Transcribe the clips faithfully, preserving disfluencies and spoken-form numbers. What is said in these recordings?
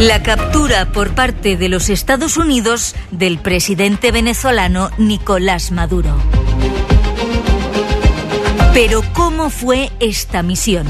La captura por parte de los Estados Unidos del presidente venezolano Nicolás Maduro. Pero ¿cómo fue esta misión?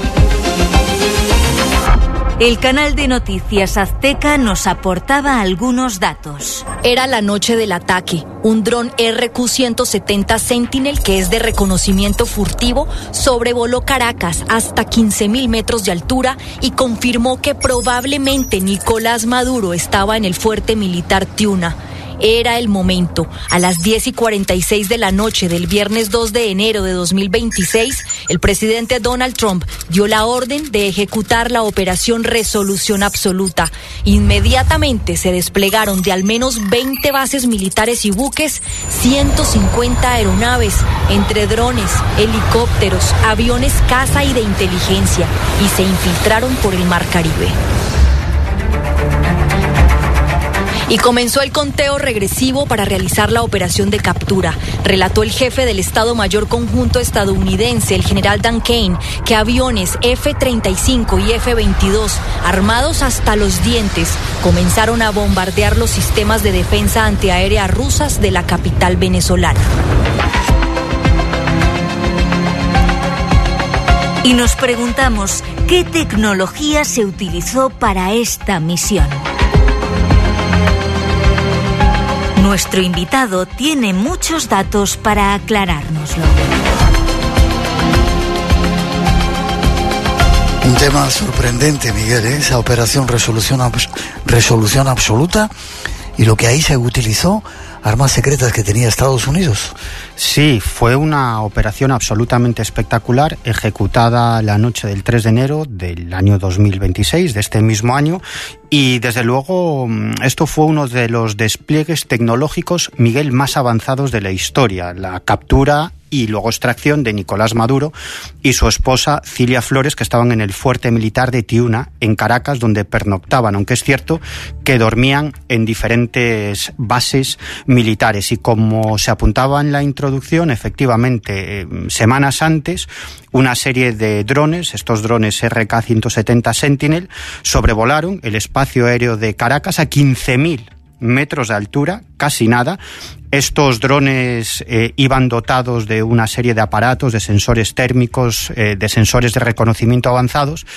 El canal de noticias Azteca nos aportaba algunos datos. Era la noche del ataque. Un dron R Q ciento setenta Sentinel, que es de reconocimiento furtivo, sobrevoló Caracas hasta quince mil metros de altura y confirmó que probablemente Nicolás Maduro estaba en el fuerte militar Tiuna. Era el momento. A las diez y cuarenta y seis de la noche del viernes dos de enero de dos mil veintiséis, el presidente Donald Trump dio la orden de ejecutar la operación Resolución Absoluta. Inmediatamente se desplegaron de al menos veinte bases militares y buques, ciento cincuenta aeronaves, entre drones, helicópteros, aviones caza y de inteligencia, y se infiltraron por el Mar Caribe. Y comenzó el conteo regresivo para realizar la operación de captura. Relató el jefe del Estado Mayor Conjunto estadounidense, el general Dan Kane, que aviones F treinta y cinco y F veintidós, armados hasta los dientes, comenzaron a bombardear los sistemas de defensa antiaérea rusas de la capital venezolana. Y nos preguntamos, ¿qué tecnología se utilizó para esta misión? Nuestro invitado tiene muchos datos para aclarárnoslo. Un tema sorprendente, Miguel, ¿eh? Esa operación resolución, resolución absoluta, y lo que ahí se utilizó, armas secretas que tenía Estados Unidos. Sí, fue una operación absolutamente espectacular, ejecutada la noche del tres de enero del año dos mil veintiséis, de este mismo año, y desde luego esto fue uno de los despliegues tecnológicos, Miguel, más avanzados de la historia. La captura y luego extracción de Nicolás Maduro y su esposa Cilia Flores, que estaban en el fuerte militar de Tiuna, en Caracas, donde pernoctaban, aunque es cierto que dormían en diferentes bases militares. Y como se apuntaba en la introducción, efectivamente, eh, semanas antes, una serie de drones, estos drones R K ciento setenta Sentinel, sobrevolaron el espacio aéreo de Caracas a quince mil metros de altura, casi nada. Estos drones eh, iban dotados de una serie de aparatos, de sensores térmicos, eh, de sensores de reconocimiento avanzados,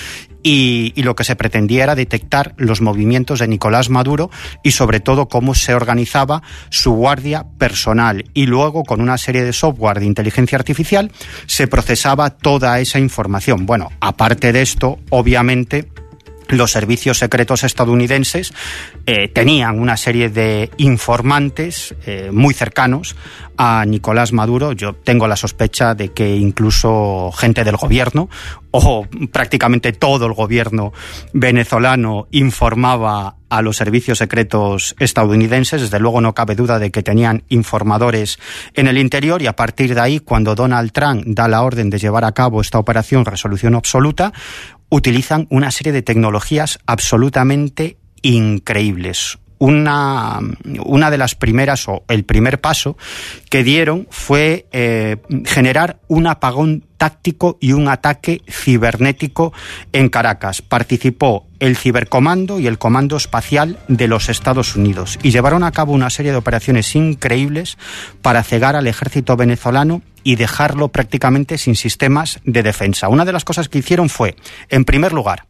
y, y lo que se pretendía era detectar los movimientos de Nicolás Maduro y sobre todo cómo se organizaba su guardia personal. Y luego, con una serie de software de inteligencia artificial, se procesaba toda esa información. Bueno, aparte de esto, obviamente, los servicios secretos estadounidenses eh, tenían una serie de informantes eh, muy cercanos a Nicolás Maduro. Yo tengo la sospecha de que incluso gente del gobierno, o prácticamente todo el gobierno venezolano, informaba a los servicios secretos estadounidenses. Desde luego no cabe duda de que tenían informadores en el interior, y a partir de ahí, cuando Donald Trump da la orden de llevar a cabo esta operación Resolución Absoluta, utilizan una serie de tecnologías absolutamente increíbles. Una, una de las primeras, o el primer paso que dieron, fue eh, generar un apagón táctico y un ataque cibernético en Caracas. Participó el Cibercomando y el Comando Espacial de los Estados Unidos, y llevaron a cabo una serie de operaciones increíbles para cegar al ejército venezolano y dejarlo prácticamente sin sistemas de defensa. Una de las cosas que hicieron fue, en primer lugar,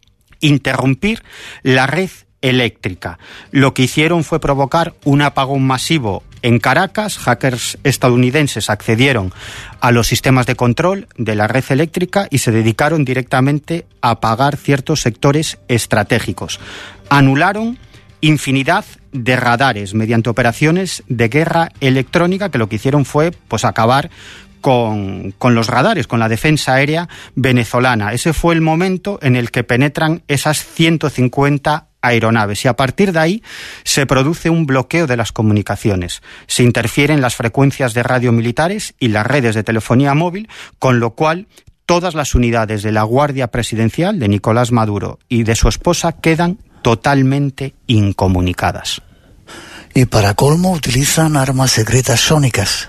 interrumpir la red eléctrica. Lo que hicieron fue provocar un apagón masivo en Caracas. Hackers estadounidenses accedieron a los sistemas de control de la red eléctrica y se dedicaron directamente a apagar ciertos sectores estratégicos. Anularon infinidad de radares mediante operaciones de guerra electrónica, que lo que hicieron fue pues acabar Con, con los radares, con la defensa aérea venezolana. Ese fue el momento en el que penetran esas ciento cincuenta aeronaves, y a partir de ahí se produce un bloqueo de las comunicaciones. Se interfieren las frecuencias de radio militares y las redes de telefonía móvil, con lo cual todas las unidades de la Guardia Presidencial de Nicolás Maduro y de su esposa quedan totalmente incomunicadas. Y para colmo utilizan armas secretas sónicas.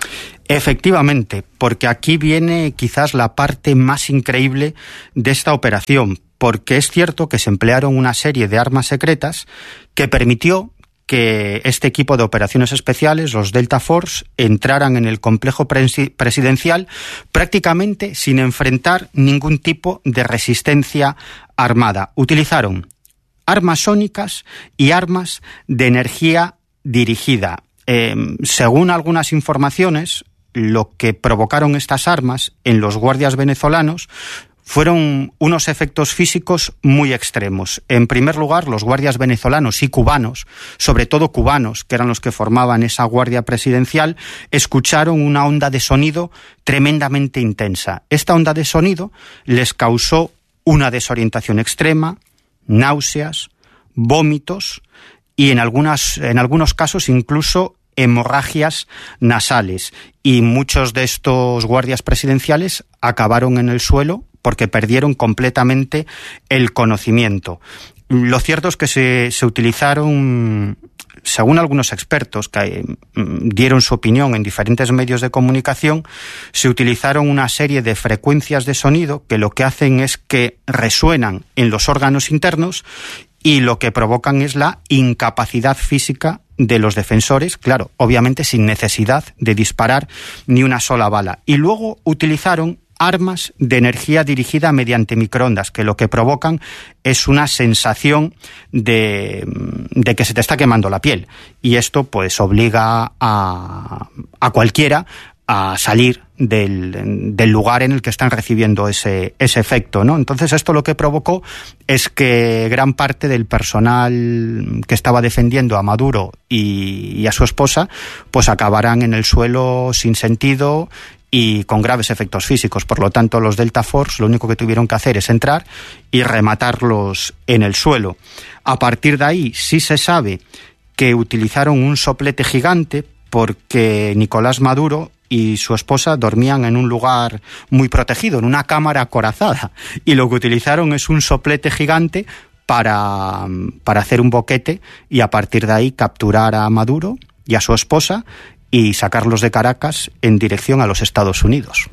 Efectivamente, porque aquí viene quizás la parte más increíble de esta operación, porque es cierto que se emplearon una serie de armas secretas que permitió que este equipo de operaciones especiales, los Delta Force, entraran en el complejo presi- presidencial prácticamente sin enfrentar ningún tipo de resistencia armada. Utilizaron armas sónicas y armas de energía dirigida. Eh, según algunas informaciones, lo que provocaron estas armas en los guardias venezolanos fueron unos efectos físicos muy extremos. En primer lugar, los guardias venezolanos y cubanos, sobre todo cubanos, que eran los que formaban esa guardia presidencial, escucharon una onda de sonido tremendamente intensa. Esta onda de sonido les causó una desorientación extrema, náuseas, vómitos y en algunas, en algunos casos incluso hemorragias nasales. Y muchos de estos guardias presidenciales acabaron en el suelo porque perdieron completamente el conocimiento. Lo cierto es que se, se utilizaron, según algunos expertos que dieron su opinión en diferentes medios de comunicación, se utilizaron una serie de frecuencias de sonido que lo que hacen es que resuenan en los órganos internos y lo que provocan es la incapacidad física de los defensores, claro, obviamente sin necesidad de disparar ni una sola bala. Y luego utilizaron armas de energía dirigida mediante microondas, que lo que provocan es una sensación de, de que se te está quemando la piel. Y esto pues obliga a, a cualquiera a salir del, del lugar en el que están recibiendo ese, ese efecto, ¿no? Entonces esto lo que provocó es que gran parte del personal que estaba defendiendo a Maduro y, y a su esposa pues acabarán en el suelo sin sentido y con graves efectos físicos. Por lo tanto, los Delta Force lo único que tuvieron que hacer es entrar y rematarlos en el suelo. A partir de ahí sí se sabe que utilizaron un soplete gigante porque Nicolás Maduro y su esposa dormían en un lugar muy protegido, en una cámara acorazada, y lo que utilizaron es un soplete gigante para, para hacer un boquete y a partir de ahí capturar a Maduro y a su esposa y sacarlos de Caracas en dirección a los Estados Unidos.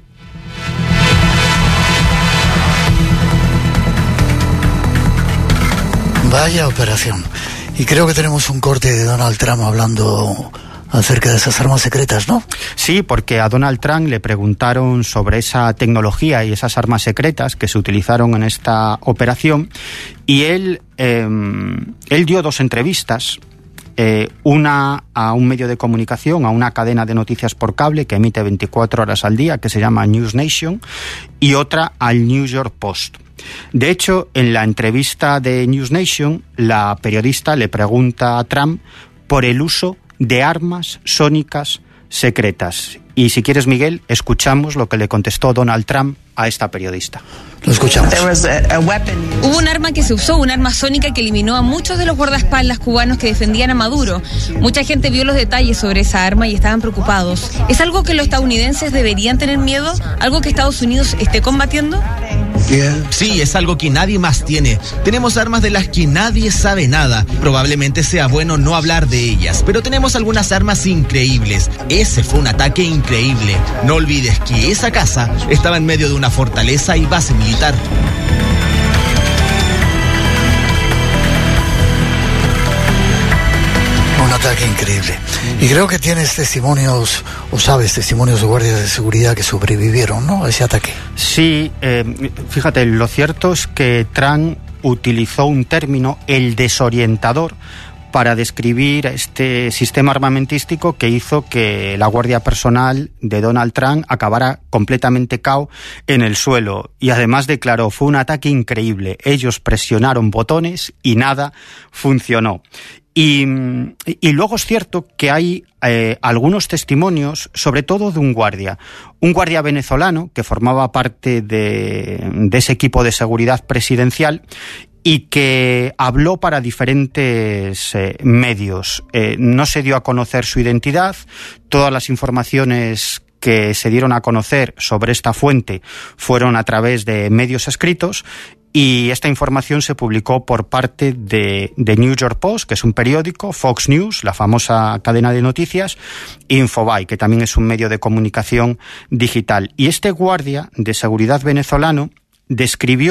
Vaya operación. Y creo que tenemos un corte de Donald Trump hablando acerca de esas armas secretas, ¿no? Sí, porque a Donald Trump le preguntaron sobre esa tecnología y esas armas secretas que se utilizaron en esta operación y él, eh, él dio dos entrevistas. Eh, una a un medio de comunicación, a una cadena de noticias por cable que emite veinticuatro horas al día, que se llama News Nation, y otra al New York Post. De hecho, en la entrevista de News Nation, la periodista le pregunta a Trump por el uso de armas sónicas secretas. Y si quieres, Miguel, escuchamos lo que le contestó Donald Trump a esta periodista. Lo escuchamos. Hubo un arma que se usó, un arma sónica que eliminó a muchos de los guardaespaldas cubanos que defendían a Maduro. Mucha gente vio los detalles sobre esa arma y estaban preocupados. ¿Es algo que los estadounidenses deberían tener miedo? ¿Algo que Estados Unidos esté combatiendo? Sí, es algo que nadie más tiene. Tenemos armas de las que nadie sabe nada. Probablemente sea bueno no hablar de ellas, pero tenemos algunas armas increíbles. Ese fue un ataque increíble. No olvides que esa casa estaba en medio de una fortaleza y base militar. Un ataque increíble. Y creo que tienes testimonios, o sabes, testimonios de guardias de seguridad que sobrevivieron, ¿no?, a ese ataque. Sí, eh, fíjate, lo cierto es que Trump utilizó un término, el desorientador, para describir este sistema armamentístico que hizo que la guardia personal de Donald Trump acabara completamente cao en el suelo. Y además declaró, fue un ataque increíble. Ellos presionaron botones y nada funcionó. Y, y luego es cierto que hay eh, algunos testimonios, sobre todo de un guardia, un guardia venezolano que formaba parte de, de ese equipo de seguridad presidencial y que habló para diferentes eh, medios. Eh, no se dio a conocer su identidad, todas las informaciones que se dieron a conocer sobre esta fuente fueron a través de medios escritos. Y esta información se publicó por parte de, de New York Post, que es un periódico, Fox News, la famosa cadena de noticias, Infobae, que también es un medio de comunicación digital. Y este guardia de seguridad venezolano describió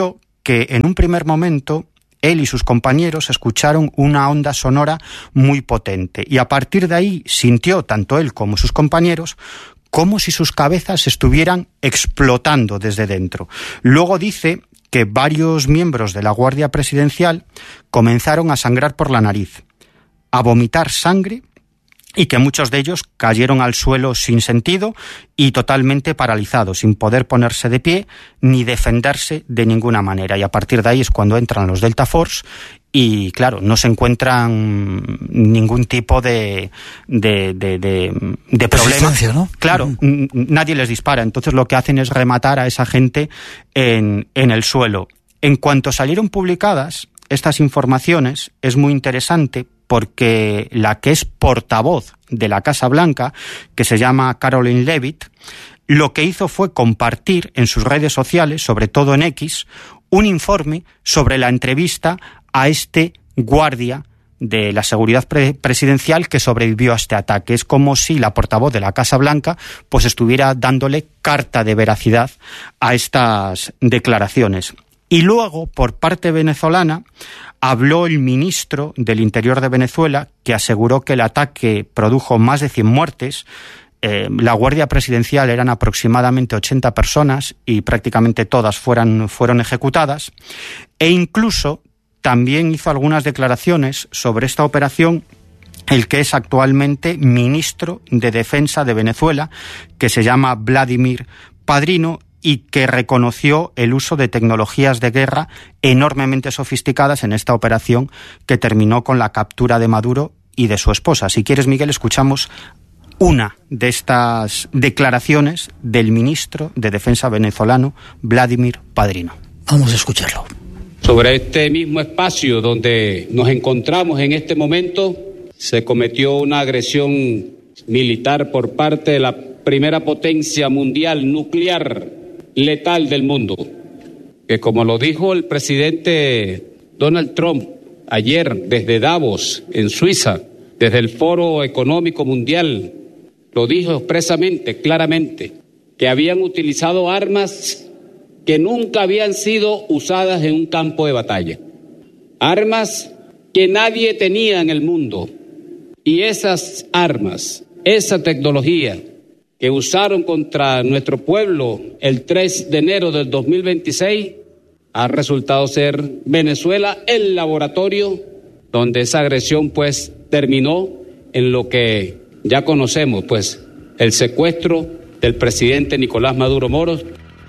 que en un primer momento él y sus compañeros escucharon una onda sonora muy potente y a partir de ahí sintió, tanto él como sus compañeros, como si sus cabezas estuvieran explotando desde dentro. Luego dice que varios miembros de la Guardia Presidencial comenzaron a sangrar por la nariz, a vomitar sangre y que muchos de ellos cayeron al suelo sin sentido y totalmente paralizados, sin poder ponerse de pie ni defenderse de ninguna manera. Y a partir de ahí es cuando entran los Delta Force y, claro, no se encuentran ningún tipo de, de, de, de, de problema. ¿No? Claro, uh-huh. Nadie les dispara. Entonces lo que hacen es rematar a esa gente en, en el suelo. En cuanto salieron publicadas estas informaciones, es muy interesante porque la que es portavoz de la Casa Blanca, que se llama Caroline Leavitt, lo que hizo fue compartir en sus redes sociales, sobre todo en X, un informe sobre la entrevista a este guardia de la seguridad pre- presidencial que sobrevivió a este ataque. Es como si la portavoz de la Casa Blanca pues estuviera dándole carta de veracidad a estas declaraciones. Y luego, por parte venezolana, habló el ministro del Interior de Venezuela, que aseguró que el ataque produjo más de cien muertes. Eh, la Guardia Presidencial eran aproximadamente ochenta personas y prácticamente todas fueran, fueron ejecutadas. E incluso también hizo algunas declaraciones sobre esta operación el que es actualmente ministro de Defensa de Venezuela, que se llama Vladimir Padrino, y que reconoció el uso de tecnologías de guerra enormemente sofisticadas en esta operación que terminó con la captura de Maduro y de su esposa. Si quieres, Miguel, escuchamos una de estas declaraciones del ministro de Defensa venezolano, Vladimir Padrino. Vamos a escucharlo. Sobre este mismo espacio donde nos encontramos en este momento, se cometió una agresión militar por parte de la primera potencia mundial nuclear letal del mundo, que como lo dijo el presidente Donald Trump ayer desde Davos, en Suiza, desde el Foro Económico Mundial, lo dijo expresamente, claramente, que habían utilizado armas que nunca habían sido usadas en un campo de batalla, armas que nadie tenía en el mundo, y esas armas, esa tecnología que usaron contra nuestro pueblo el tres de enero del dos mil veintiséis, ha resultado ser Venezuela el laboratorio donde esa agresión pues terminó en lo que ya conocemos, pues el secuestro del presidente Nicolás Maduro Moros.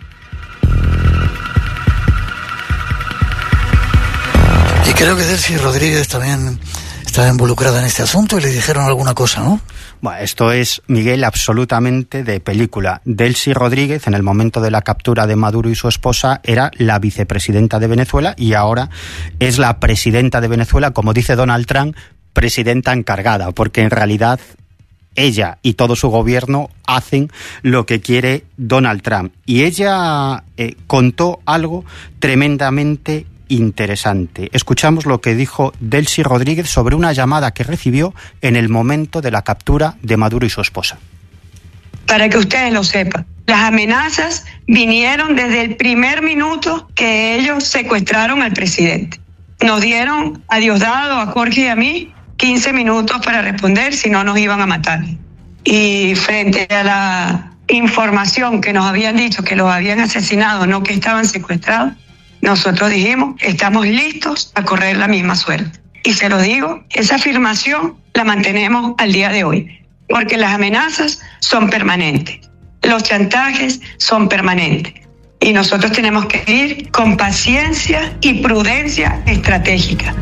Y creo que Delcy Rodríguez también estaba involucrada en este asunto y le dijeron alguna cosa, ¿no? Bueno, esto es, Miguel, absolutamente de película. Delcy Rodríguez, en el momento de la captura de Maduro y su esposa, era la vicepresidenta de Venezuela y ahora es la presidenta de Venezuela, como dice Donald Trump, presidenta encargada, porque en realidad ella y todo su gobierno hacen lo que quiere Donald Trump. Y ella eh, contó algo tremendamente interesante. Escuchamos lo que dijo Delcy Rodríguez sobre una llamada que recibió en el momento de la captura de Maduro y su esposa. Para que ustedes lo sepan, las amenazas vinieron desde el primer minuto que ellos secuestraron al presidente. Nos dieron a Diosdado, a Jorge y a mí quince minutos para responder, si no nos iban a matar. Y frente a la información que nos habían dicho que los habían asesinado, no que estaban secuestrados, nosotros dijimos, estamos listos a correr la misma suerte. Y se lo digo, esa afirmación la mantenemos al día de hoy, porque las amenazas son permanentes, los chantajes son permanentes. Y nosotros tenemos que ir con paciencia y prudencia estratégica.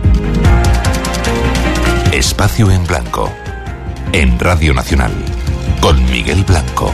Espacio en Blanco, en Radio Nacional, con Miguel Blanco.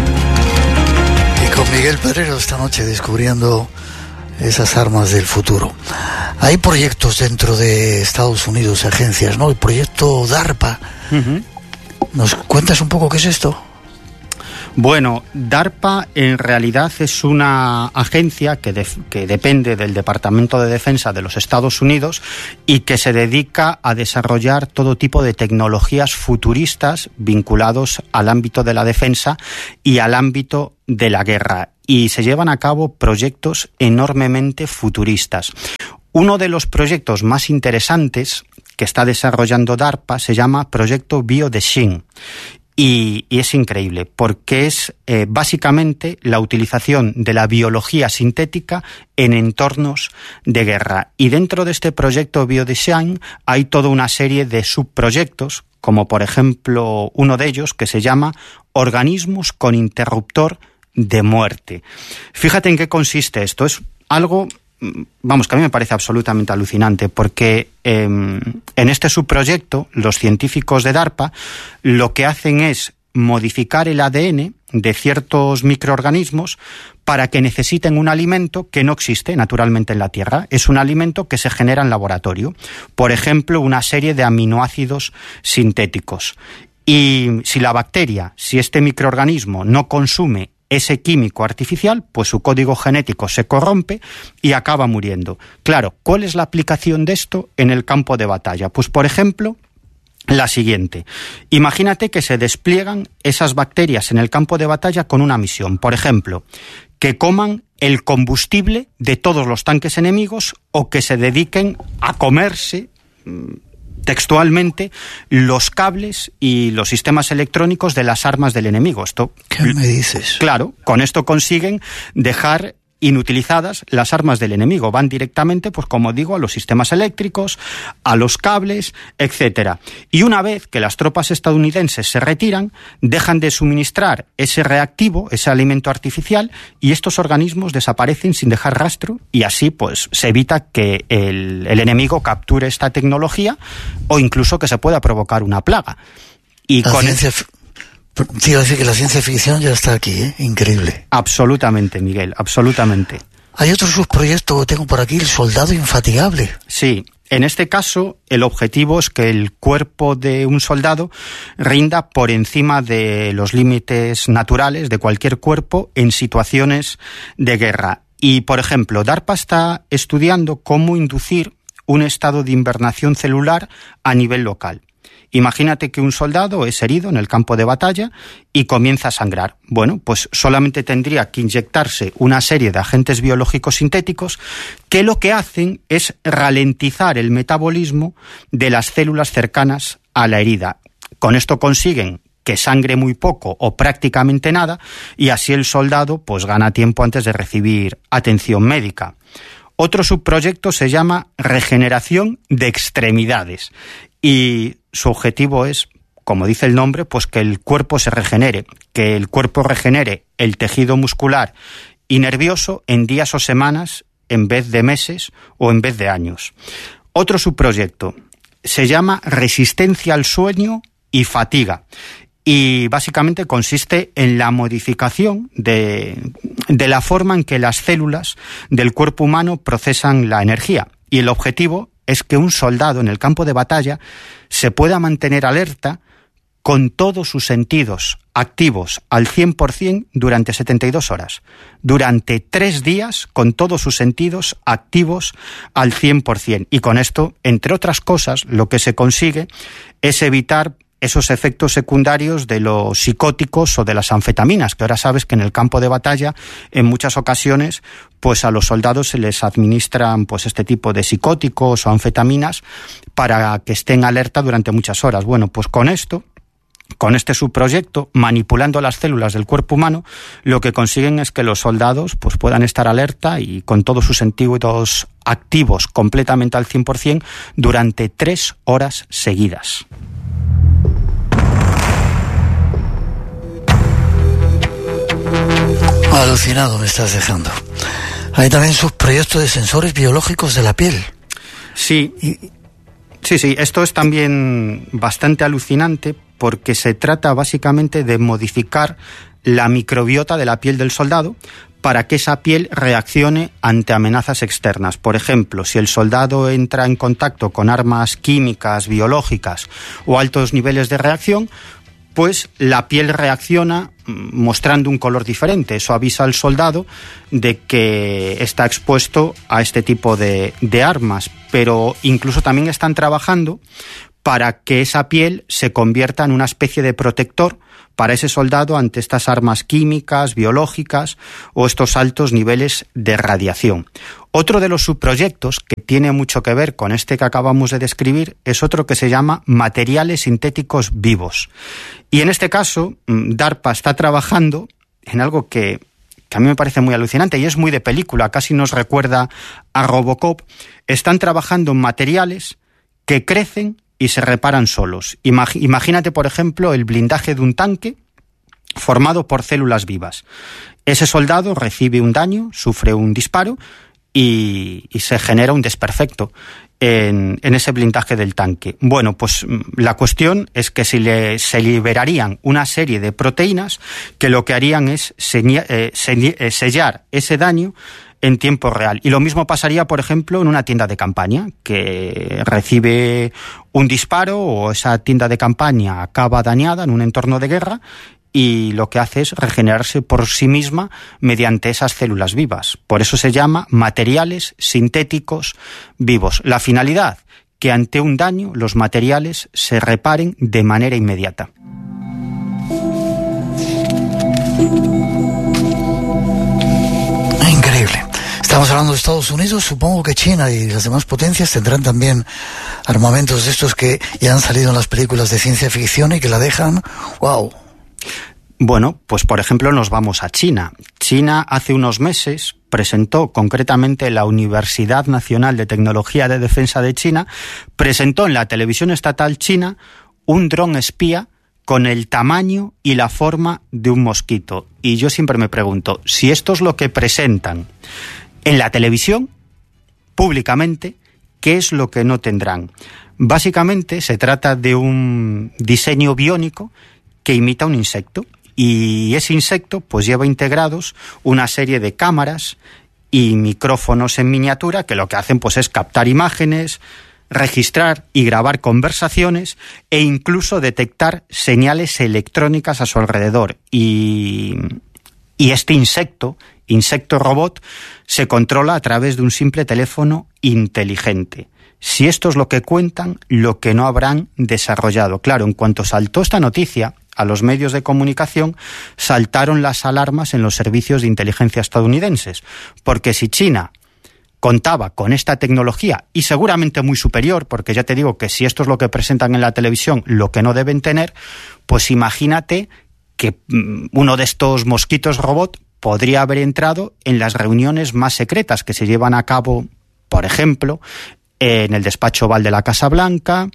Y con Miguel Pedrero esta noche descubriendo esas armas del futuro. Hay proyectos dentro de Estados Unidos, agencias, ¿no? El proyecto DARPA. Uh-huh. ¿Nos cuentas un poco qué es esto? Bueno, DARPA en realidad es una agencia que, de, que depende del Departamento de Defensa de los Estados Unidos y que se dedica a desarrollar todo tipo de tecnologías futuristas vinculados al ámbito de la defensa y al ámbito de la guerra. y se llevan a cabo proyectos enormemente futuristas. Uno de los proyectos más interesantes que está desarrollando DARPA se llama Proyecto BioDesign. Y, y es increíble, porque es eh, básicamente la utilización de la biología sintética en entornos de guerra. Y dentro de este proyecto BioDesign hay toda una serie de subproyectos, como por ejemplo uno de ellos que se llama Organismos con interruptor de muerte. Fíjate en qué consiste esto. Es algo, vamos, que a mí me parece absolutamente alucinante, porque eh, en este subproyecto los científicos de DARPA lo que hacen es modificar el A D N de ciertos microorganismos para que necesiten un alimento que no existe naturalmente en la Tierra. Es un alimento que se genera en laboratorio. Por ejemplo, una serie de aminoácidos sintéticos. Y si la bacteria, si este microorganismo no consume ese químico artificial, pues su código genético se corrompe y acaba muriendo. Claro, ¿cuál es la aplicación de esto en el campo de batalla? Pues, por ejemplo, la siguiente. Imagínate que se despliegan esas bacterias en el campo de batalla con una misión. Por ejemplo, que coman el combustible de todos los tanques enemigos o que se dediquen a comerse textualmente los cables y los sistemas electrónicos de las armas del enemigo. Esto, ¿qué me dices? Claro, con esto consiguen dejar inutilizadas las armas del enemigo. Van directamente, pues como digo, a los sistemas eléctricos, a los cables, etcétera. Y una vez que las tropas estadounidenses se retiran, dejan de suministrar ese reactivo, ese alimento artificial, y estos organismos desaparecen sin dejar rastro, y así pues se evita que el, el enemigo capture esta tecnología o incluso que se pueda provocar una plaga. Y la con ciencia... Te iba a decir que la ciencia ficción ya está aquí, ¿eh? Increíble. Absolutamente, Miguel, absolutamente. Hay otro subproyecto que tengo por aquí, el soldado infatigable. Sí, en este caso el objetivo es que el cuerpo de un soldado rinda por encima de los límites naturales de cualquier cuerpo en situaciones de guerra. Y, por ejemplo, DARPA está estudiando cómo inducir un estado de hibernación celular a nivel local. Imagínate que un soldado es herido en el campo de batalla y comienza a sangrar. Bueno, pues solamente tendría que inyectarse una serie de agentes biológicos sintéticos que lo que hacen es ralentizar el metabolismo de las células cercanas a la herida. Con esto consiguen que sangre muy poco o prácticamente nada, y así el soldado pues gana tiempo antes de recibir atención médica. Otro subproyecto se llama regeneración de extremidades y su objetivo es, como dice el nombre, pues que el cuerpo se regenere, que el cuerpo regenere el tejido muscular y nervioso en días o semanas en vez de meses o en vez de años. Otro subproyecto se llama resistencia al sueño y fatiga. Y básicamente consiste en la modificación de, de la forma en que las células del cuerpo humano procesan la energía. Y el objetivo es que un soldado en el campo de batalla se pueda mantener alerta con todos sus sentidos activos al cien por ciento durante setenta y dos horas. Durante tres días con todos sus sentidos activos al cien por ciento. Y con esto, entre otras cosas, lo que se consigue es evitar esos efectos secundarios de los psicóticos o de las anfetaminas, que ahora sabes que en el campo de batalla en muchas ocasiones pues a los soldados se les administran pues este tipo de psicóticos o anfetaminas para que estén alerta durante muchas horas. Bueno, pues con esto, con este subproyecto, manipulando las células del cuerpo humano, lo que consiguen es que los soldados pues puedan estar alerta y con todos sus sentidos activos completamente al cien por ciento durante tres horas seguidas. Alucinado me estás dejando. Hay también sus proyectos de sensores biológicos de la piel. Sí, sí, sí. Esto es también bastante alucinante porque se trata básicamente de modificar la microbiota de la piel del soldado para que esa piel reaccione ante amenazas externas. Por ejemplo, si el soldado entra en contacto con armas químicas, biológicas o altos niveles de reacción, pues la piel reacciona mostrando un color diferente. Eso avisa al soldado de que está expuesto a este tipo de, de armas. Pero incluso también están trabajando para que esa piel se convierta en una especie de protector para ese soldado ante estas armas químicas, biológicas o estos altos niveles de radiación. Otro de los subproyectos que tiene mucho que ver con este que acabamos de describir es otro que se llama materiales sintéticos vivos. Y en este caso, DARPA está trabajando en algo que, que a mí me parece muy alucinante y es muy de película, casi nos recuerda a Robocop. Están trabajando en materiales que crecen y se reparan solos. Imagínate, por ejemplo, el blindaje de un tanque formado por células vivas. Ese soldado recibe un daño, sufre un disparo y, y se genera un desperfecto en, en ese blindaje del tanque. Bueno, pues la cuestión es que si le, se liberarían una serie de proteínas que lo que harían es seña, eh, sellar ese daño en tiempo real. Y lo mismo pasaría, por ejemplo, en una tienda de campaña, que recibe un disparo o esa tienda de campaña acaba dañada en un entorno de guerra y lo que hace es regenerarse por sí misma mediante esas células vivas. Por eso se llama materiales sintéticos vivos. La finalidad, que ante un daño los materiales se reparen de manera inmediata. Increíble. Estamos hablando de Estados Unidos, supongo que China y las demás potencias tendrán también armamentos de estos que ya han salido en las películas de ciencia ficción y que la dejan, wow. Bueno, pues por ejemplo nos vamos a China. China hace unos meses presentó, concretamente la Universidad Nacional de Tecnología de Defensa de China, presentó en la televisión estatal china un dron espía con el tamaño y la forma de un mosquito. Y yo siempre me pregunto, si esto es lo que presentan en la televisión, públicamente, ¿qué es lo que no tendrán? Básicamente se trata de un diseño biónico que imita un insecto. Y ese insecto pues lleva integrados una serie de cámaras y micrófonos en miniatura que lo que hacen pues es captar imágenes, registrar y grabar conversaciones e incluso detectar señales electrónicas a su alrededor. Y, y este insecto, insecto robot, se controla a través de un simple teléfono inteligente. Si esto es lo que cuentan, lo que no habrán desarrollado. Claro, en cuanto saltó esta noticia a los medios de comunicación, saltaron las alarmas en los servicios de inteligencia estadounidenses, porque si China contaba con esta tecnología, y seguramente muy superior, porque ya te digo que si esto es lo que presentan en la televisión, lo que no deben tener, pues imagínate que uno de estos mosquitos robot podría haber entrado en las reuniones más secretas que se llevan a cabo, por ejemplo, en el despacho Oval de la Casa Blanca,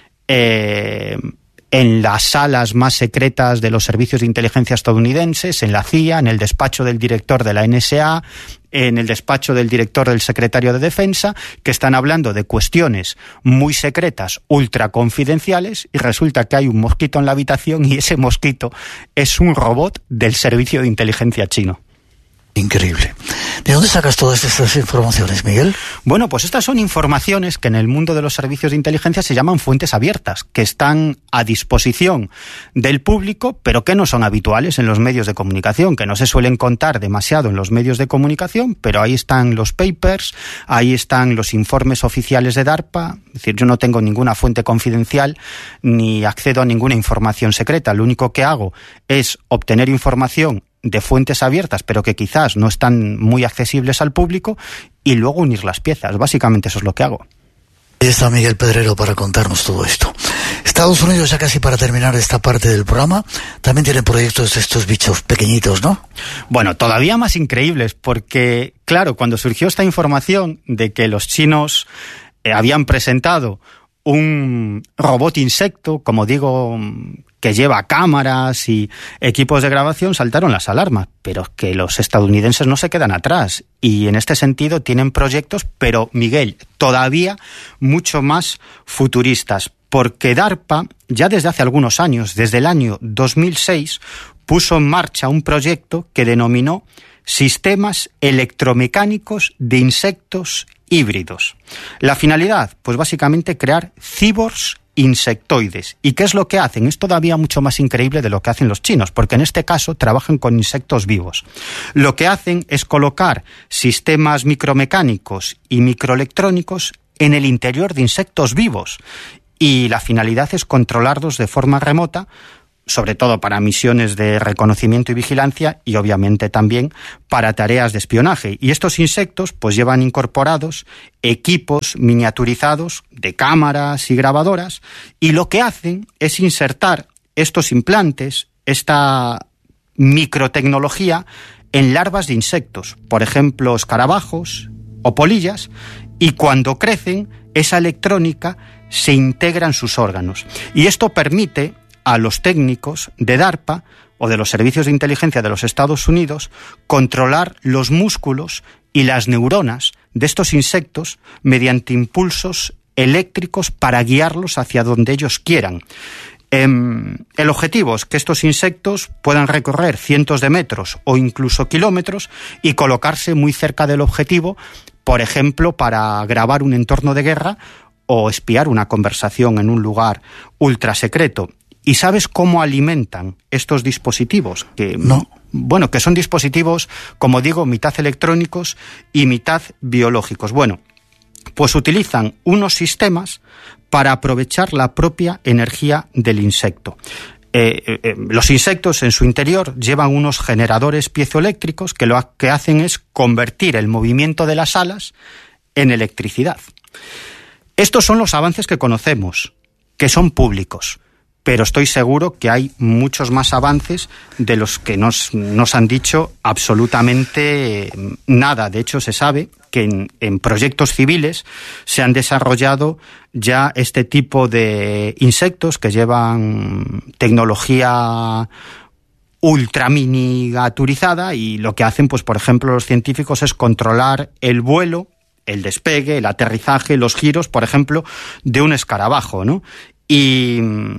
eh, en las salas más secretas de los servicios de inteligencia estadounidenses, en la C I A, en el despacho del director de la N S A, en el despacho del director del secretario de Defensa, que están hablando de cuestiones muy secretas, ultra confidenciales, y resulta que hay un mosquito en la habitación y ese mosquito es un robot del servicio de inteligencia chino. Increíble. ¿De dónde sacas todas estas informaciones, Miguel? Bueno, pues estas son informaciones que en el mundo de los servicios de inteligencia se llaman fuentes abiertas, que están a disposición del público, pero que no son habituales en los medios de comunicación, que no se suelen contar demasiado en los medios de comunicación, pero ahí están los papers, ahí están los informes oficiales de DARPA. Es decir, yo no tengo ninguna fuente confidencial ni accedo a ninguna información secreta. Lo único que hago es obtener información de fuentes abiertas, pero que quizás no están muy accesibles al público, y luego unir las piezas. Básicamente eso es lo que hago. Ahí está Miguel Pedrero para contarnos todo esto. Estados Unidos, ya casi para terminar esta parte del programa, también tiene proyectos de estos bichos pequeñitos, ¿no? Bueno, todavía más increíbles, porque, claro, cuando surgió esta información de que los chinos eh, habían presentado un robot insecto, como digo, que lleva cámaras y equipos de grabación, saltaron las alarmas. Pero que los estadounidenses no se quedan atrás y en este sentido tienen proyectos, pero Miguel, todavía mucho más futuristas, porque DARPA ya desde hace algunos años, desde el año dos mil seis, puso en marcha un proyecto que denominó Sistemas Electromecánicos de Insectos Híbridos. La finalidad, pues básicamente crear cyborgs insectoides. ¿Y qué es lo que hacen? Es todavía mucho más increíble de lo que hacen los chinos, porque en este caso trabajan con insectos vivos. Lo que hacen es colocar sistemas micromecánicos y microelectrónicos en el interior de insectos vivos. y la finalidad es controlarlos de forma remota, sobre todo para misiones de reconocimiento y vigilancia y obviamente también para tareas de espionaje. Y estos insectos pues llevan incorporados equipos miniaturizados de cámaras y grabadoras, y lo que hacen es insertar estos implantes, esta microtecnología, en larvas de insectos, por ejemplo escarabajos o polillas, y cuando crecen esa electrónica se integra en sus órganos. Y esto permite a los técnicos de DARPA o de los servicios de inteligencia de los Estados Unidos controlar los músculos y las neuronas de estos insectos mediante impulsos eléctricos para guiarlos hacia donde ellos quieran. Eh, el objetivo es que estos insectos puedan recorrer cientos de metros o incluso kilómetros y colocarse muy cerca del objetivo, por ejemplo, para grabar un entorno de guerra o espiar una conversación en un lugar ultra secreto. ¿Y sabes cómo alimentan estos dispositivos? Que, no. Bueno, que son dispositivos, como digo, mitad electrónicos y mitad biológicos. Bueno, pues utilizan unos sistemas para aprovechar la propia energía del insecto. Eh, eh, los insectos en su interior llevan unos generadores piezoeléctricos que lo que hacen es convertir el movimiento de las alas en electricidad. Estos son los avances que conocemos, que son públicos. Pero estoy seguro que hay muchos más avances de los que nos, nos han dicho absolutamente nada. De hecho, se sabe que en, en proyectos civiles se han desarrollado ya este tipo de insectos que llevan tecnología ultra miniaturizada, y lo que hacen, pues por ejemplo, los científicos es controlar el vuelo, el despegue, el aterrizaje, los giros, por ejemplo, de un escarabajo, ¿no? Y...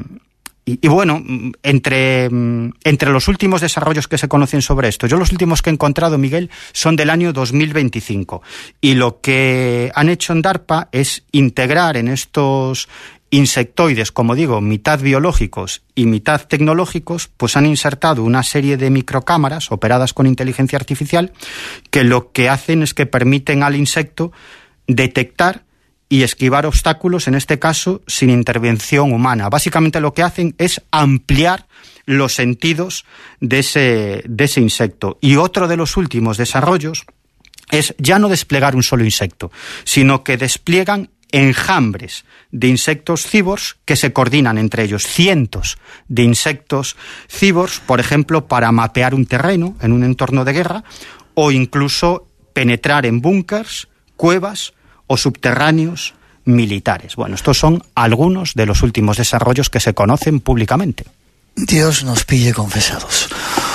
Y, y bueno, entre, entre los últimos desarrollos que se conocen sobre esto, yo los últimos que he encontrado, Miguel, son del año dos mil veinticinco. Y lo que han hecho en DARPA es integrar en estos insectoides, como digo, mitad biológicos y mitad tecnológicos, pues han insertado una serie de microcámaras operadas con inteligencia artificial que lo que hacen es que permiten al insecto detectar y esquivar obstáculos, en este caso, sin intervención humana. Básicamente lo que hacen es ampliar los sentidos de ese, de ese insecto. Y otro de los últimos desarrollos es ya no desplegar un solo insecto, sino que despliegan enjambres de insectos cibors que se coordinan entre ellos, cientos de insectos cibors, por ejemplo, para mapear un terreno en un entorno de guerra, o incluso penetrar en búnkers, cuevas o subterráneos militares. Bueno, estos son algunos de los últimos desarrollos que se conocen públicamente. Dios nos pille confesados.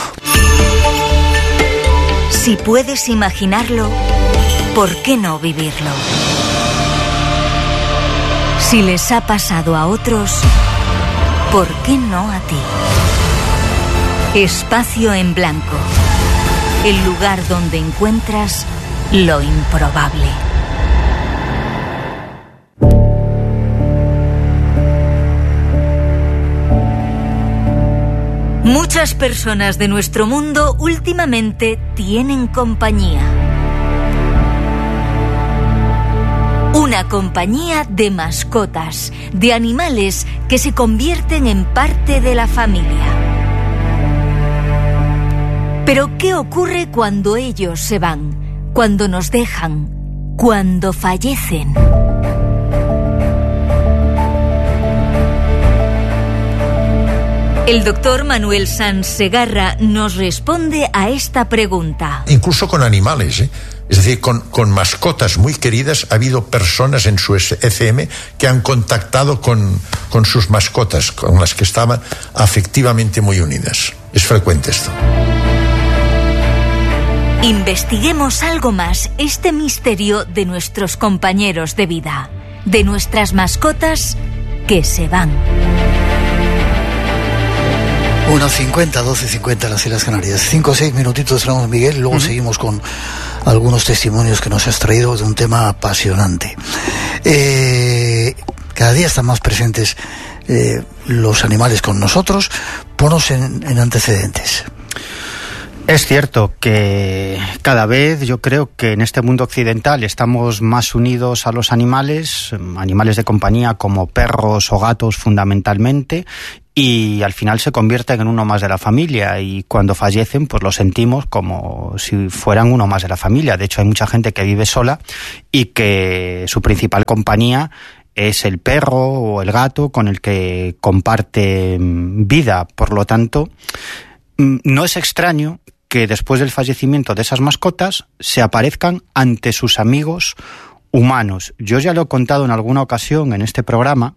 Si puedes imaginarlo, ¿por qué no vivirlo? Si les ha pasado a otros, ¿por qué no a ti? Espacio en Blanco, el lugar donde encuentras lo improbable. Muchas personas de nuestro mundo últimamente tienen compañía. Una compañía de mascotas, de animales que se convierten en parte de la familia. Pero ¿qué ocurre cuando ellos se van? Cuando nos dejan, cuando fallecen. El doctor Manuel Sanz Segarra nos responde a esta pregunta. Incluso con animales, ¿eh? Es decir, con, con mascotas muy queridas, ha habido personas en su E C M que han contactado con, con sus mascotas, con las que estaban afectivamente muy unidas. Es frecuente esto. Investiguemos algo más este misterio de nuestros compañeros de vida, de nuestras mascotas que se van. uno cincuenta, doce cincuenta las Islas Canarias. Cinco o seis minutitos tenemos, Miguel, luego uh-huh. seguimos con algunos testimonios que nos has traído de un tema apasionante. Eh, cada día están más presentes eh, los animales con nosotros. Ponos en, en antecedentes. Es cierto que cada vez yo creo que en este mundo occidental estamos más unidos a los animales, animales de compañía como perros o gatos fundamentalmente, y al final se convierten en uno más de la familia, y cuando fallecen pues lo sentimos como si fueran uno más de la familia. De hecho, hay mucha gente que vive sola y que su principal compañía es el perro o el gato con el que comparte vida. Por lo tanto, no es extraño que después del fallecimiento de esas mascotas se aparezcan ante sus amigos humanos. Yo ya lo he contado en alguna ocasión en este programa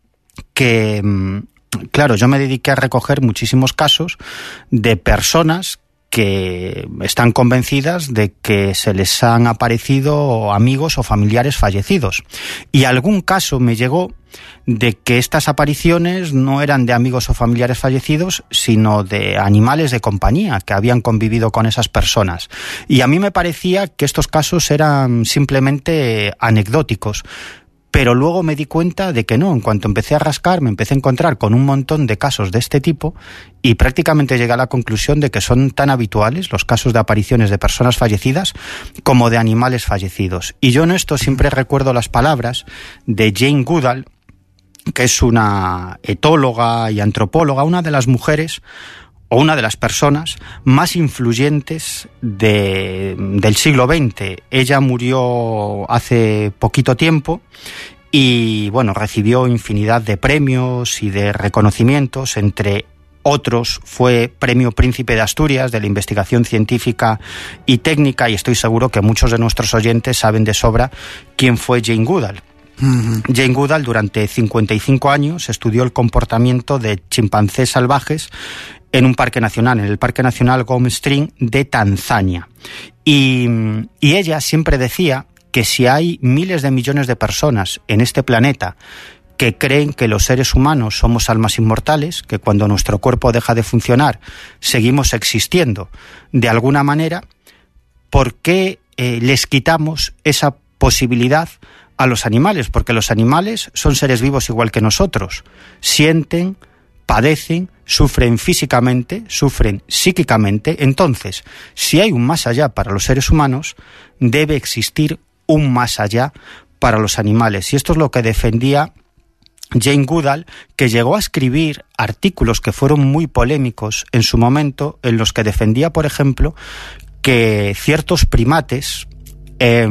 que, claro, yo me dediqué a recoger muchísimos casos de personas que están convencidas de que se les han aparecido amigos o familiares fallecidos. Y algún caso me llegó de que estas apariciones no eran de amigos o familiares fallecidos, sino de animales de compañía que habían convivido con esas personas. Y a mí me parecía que estos casos eran simplemente anecdóticos. Pero luego me di cuenta de que no. En cuanto empecé a rascar, me empecé a encontrar con un montón de casos de este tipo y prácticamente llegué a la conclusión de que son tan habituales los casos de apariciones de personas fallecidas como de animales fallecidos. Y yo en esto siempre recuerdo las palabras de Jane Goodall, que es una etóloga y antropóloga, una de las mujeres o una de las personas más influyentes de, del siglo veinte. Ella murió hace poquito tiempo y, bueno, recibió infinidad de premios y de reconocimientos. Entre otros, fue Premio Príncipe de Asturias de la investigación científica y técnica, y estoy seguro que muchos de nuestros oyentes saben de sobra quién fue Jane Goodall. Uh-huh. Jane Goodall durante cincuenta y cinco años estudió el comportamiento de chimpancés salvajes en un parque nacional, en el Parque Nacional Gum Stream de Tanzania. Y, y ella siempre decía que si hay miles de millones de personas en este planeta que creen que los seres humanos somos almas inmortales, que cuando nuestro cuerpo deja de funcionar seguimos existiendo de alguna manera, ¿por qué eh, les quitamos esa posibilidad a los animales? Porque los animales son seres vivos igual que nosotros, sienten, padecen, sufren físicamente, sufren psíquicamente. Entonces, si hay un más allá para los seres humanos, debe existir un más allá para los animales. Y esto es lo que defendía Jane Goodall, que llegó a escribir artículos que fueron muy polémicos en su momento, en los que defendía, por ejemplo, que ciertos primates, eh,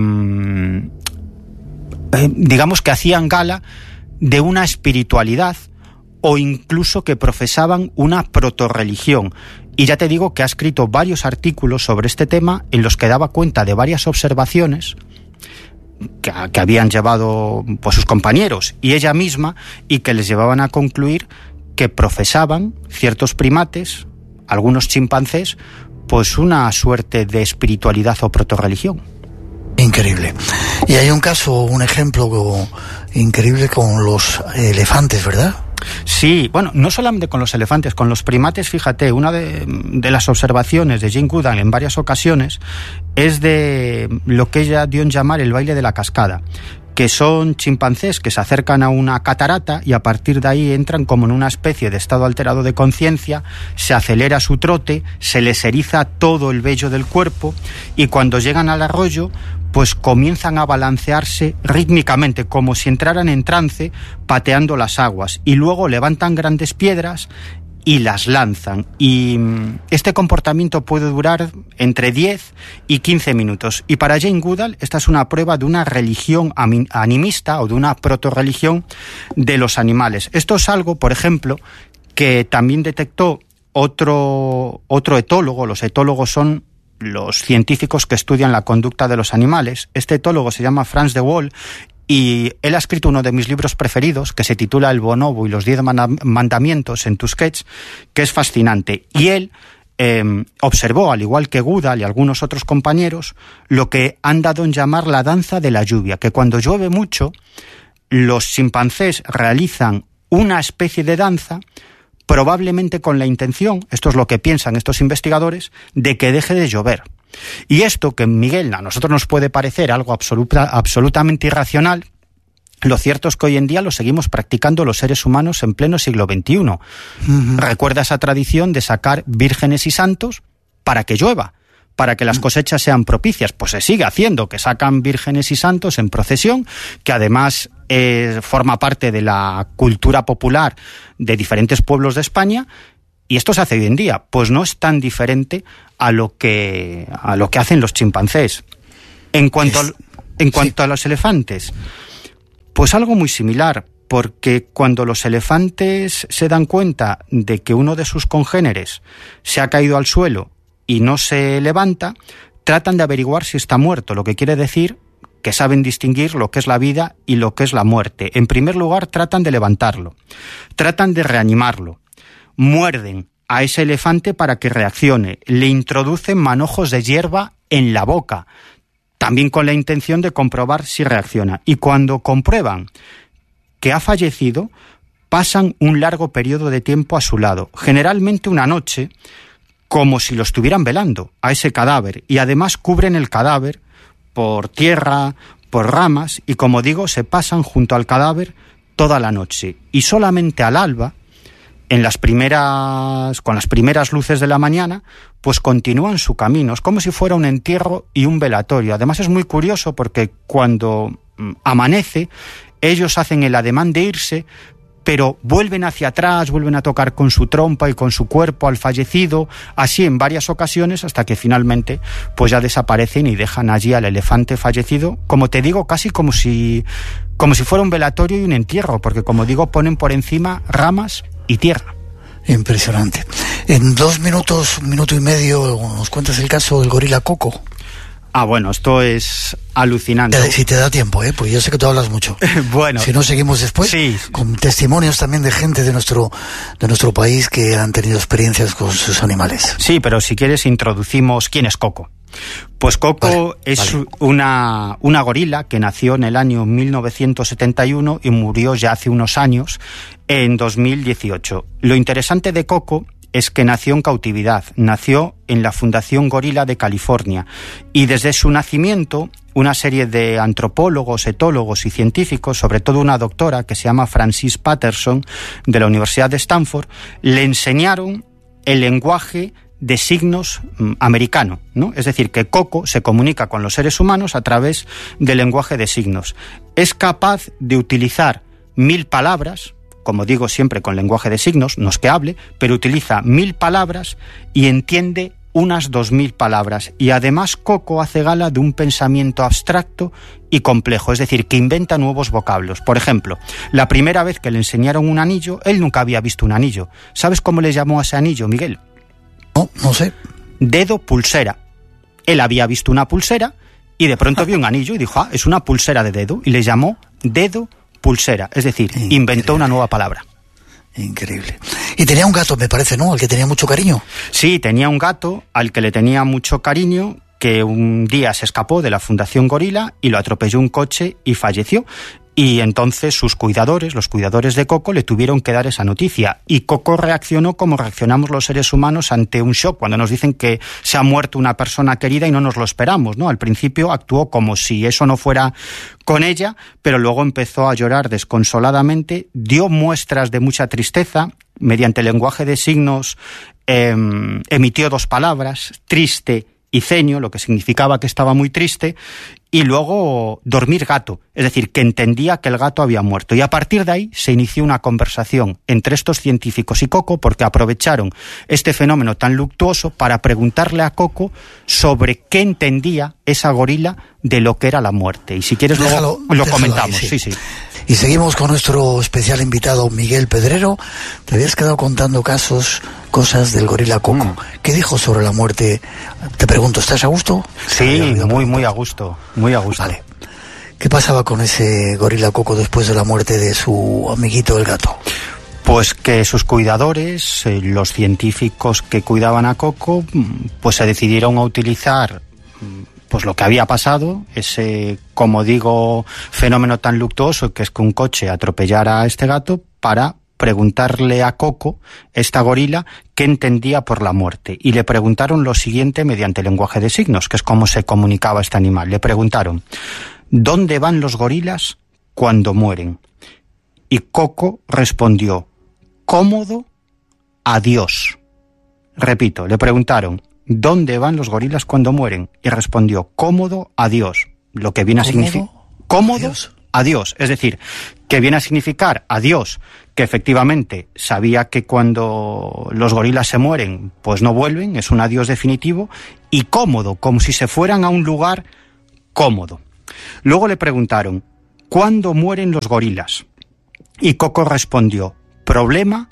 eh, digamos que hacían gala de una espiritualidad, o incluso que profesaban una protorreligión. Y ya te digo que ha escrito varios artículos sobre este tema en los que daba cuenta de varias observaciones que, que habían llevado pues, sus compañeros y ella misma, y que les llevaban a concluir que profesaban ciertos primates, algunos chimpancés, pues una suerte de espiritualidad o protorreligión. Increíble. Y hay un caso, un ejemplo increíble con los elefantes, ¿verdad? Sí, bueno, no solamente con los elefantes, con los primates, fíjate, una de, de las observaciones de Jane Goodall en varias ocasiones es de lo que ella dio en llamar el baile de la cascada, que son chimpancés que se acercan a una catarata y a partir de ahí entran como en una especie de estado alterado de conciencia, se acelera su trote, se les eriza todo el vello del cuerpo y cuando llegan al arroyo pues comienzan a balancearse rítmicamente, como si entraran en trance, pateando las aguas, y luego levantan grandes piedras y las lanzan. Y este comportamiento puede durar entre diez y quince minutos. Y para Jane Goodall esta es una prueba de una religión animista o de una protorreligión de los animales. Esto es algo, por ejemplo, que también detectó otro, otro etólogo. Los etólogos son los científicos que estudian la conducta de los animales. Este etólogo se llama Frans de Waal y él ha escrito uno de mis libros preferidos que se titula El bonobo y los diez mandamientos en Tusquets, que es fascinante. Y él eh, observó, al igual que Goodall y algunos otros compañeros, lo que han dado en llamar la danza de la lluvia, que cuando llueve mucho, los chimpancés realizan una especie de danza, probablemente con la intención, esto es lo que piensan estos investigadores, de que deje de llover. Y esto, que Miguel, a nosotros nos puede parecer algo absoluta, absolutamente irracional, lo cierto es que hoy en día lo seguimos practicando los seres humanos en pleno siglo veintiuno. Uh-huh. Recuerda esa tradición de sacar vírgenes y santos para que llueva, para que las cosechas sean propicias. Pues se sigue haciendo, que sacan vírgenes y santos en procesión, que además eh, forma parte de la cultura popular de diferentes pueblos de España, y esto se hace hoy en día. Pues no es tan diferente a lo que, a lo que hacen los chimpancés. En cuanto, a, en cuanto a los elefantes, pues algo muy similar, porque cuando los elefantes se dan cuenta de que uno de sus congéneres se ha caído al suelo y no se levanta, tratan de averiguar si está muerto, lo que quiere decir que saben distinguir lo que es la vida y lo que es la muerte. En primer lugar, tratan de levantarlo, tratan de reanimarlo, muerden a ese elefante para que reaccione, le introducen manojos de hierba en la boca, también con la intención de comprobar si reacciona. Y cuando comprueban que ha fallecido, pasan un largo periodo de tiempo a su lado, generalmente una noche, como si lo estuvieran velando a ese cadáver, y además cubren el cadáver por tierra, por ramas, y como digo, se pasan junto al cadáver toda la noche. Y solamente al alba, en las primeras, con las primeras luces de la mañana, pues continúan su camino. Es como si fuera un entierro y un velatorio. Además es muy curioso porque cuando amanece, ellos hacen el ademán de irse, pero vuelven hacia atrás, vuelven a tocar con su trompa y con su cuerpo al fallecido, así en varias ocasiones, hasta que finalmente pues ya desaparecen y dejan allí al elefante fallecido, como te digo, casi como si, como si fuera un velatorio y un entierro, porque como digo, ponen por encima ramas y tierra. Impresionante. En dos minutos, un minuto y medio, nos cuentas el caso del gorila Coco. Ah, bueno, esto es alucinante. Te, si te da tiempo, ¿eh? Porque yo sé que tú hablas mucho. Bueno. Si no, seguimos después, sí, con testimonios también de gente de nuestro, de nuestro país que han tenido experiencias con sus animales. Sí, pero si quieres introducimos quién es Coco. Pues Coco vale, es vale. Una, una gorila que nació en el año mil novecientos setenta y uno y murió ya hace unos años, en dos mil dieciocho. Lo interesante de Coco es que nació en cautividad, nació en la Fundación Gorila de California, y desde su nacimiento una serie de antropólogos, etólogos y científicos, sobre todo una doctora que se llama Francis Patterson de la Universidad de Stanford, le enseñaron el lenguaje de signos americano, ¿no? Es decir, que Coco se comunica con los seres humanos a través del lenguaje de signos. Es capaz de utilizar mil palabras, como digo siempre con lenguaje de signos, no es que hable, pero utiliza mil palabras y entiende unas dos mil palabras. Y además Coco hace gala de un pensamiento abstracto y complejo, es decir, que inventa nuevos vocablos. Por ejemplo, la primera vez que le enseñaron un anillo, él nunca había visto un anillo. ¿Sabes cómo le llamó a ese anillo, Miguel? No, no sé. Dedo pulsera. Él había visto una pulsera y de pronto vio un anillo y dijo, ah, es una pulsera de dedo, y le llamó dedo pulsera, es decir, increíble. Inventó una nueva palabra. Increíble. Y tenía un gato, me parece, ¿no? Al que tenía mucho cariño. Sí, tenía un gato al que le tenía mucho cariño, que un día se escapó de la Fundación Gorila y lo atropelló un coche y falleció. Y entonces sus cuidadores, los cuidadores de Coco, le tuvieron que dar esa noticia. Y Coco reaccionó como reaccionamos los seres humanos ante un shock, cuando nos dicen que se ha muerto una persona querida y no nos lo esperamos, ¿no? Al principio actuó como si eso no fuera con ella, pero luego empezó a llorar desconsoladamente, dio muestras de mucha tristeza, mediante el lenguaje de signos eh, emitió dos palabras, triste y ceño, lo que significaba que estaba muy triste, y luego dormir gato, es decir, que entendía que el gato había muerto. Y a partir de ahí se inició una conversación entre estos científicos y Coco, porque aprovecharon este fenómeno tan luctuoso para preguntarle a Coco sobre qué entendía esa gorila de lo que era la muerte. Y si quieres déjalo, luego lo comentamos. Ahí, sí. sí, sí. Y seguimos con nuestro especial invitado Miguel Pedrero. Te habías quedado contando casos, cosas del gorila Coco. Mm. ¿Qué dijo sobre la muerte? Te pregunto, ¿estás a gusto? Sí, muy, muy a gusto, muy a gusto. Vale. ¿Qué pasaba con ese gorila Coco después de la muerte de su amiguito el gato? Pues que sus cuidadores, eh, los científicos que cuidaban a Coco, pues se decidieron a utilizar pues lo que había pasado, ese, como digo, fenómeno tan luctuoso que es que un coche atropellara a este gato, para preguntarle a Coco, esta gorila, qué entendía por la muerte. Y le preguntaron lo siguiente mediante el lenguaje de signos, que es cómo se comunicaba este animal. Le preguntaron, ¿dónde van los gorilas cuando mueren? Y Coco respondió, cómodo, adiós. Repito, le preguntaron, ¿dónde van los gorilas cuando mueren? Y respondió, cómodo, adiós. Lo que viene a significar... Cómodo, adiós. adiós. Es decir, que viene a significar adiós, que efectivamente sabía que cuando los gorilas se mueren, pues no vuelven, es un adiós definitivo, y cómodo, como si se fueran a un lugar cómodo. Luego le preguntaron, ¿cuándo mueren los gorilas? Y Coco respondió, problema